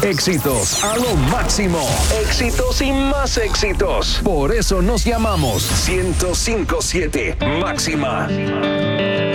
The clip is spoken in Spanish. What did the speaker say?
Éxitos a lo máximo. Éxitos y más éxitos. Por eso nos llamamos 105.7 Máxima.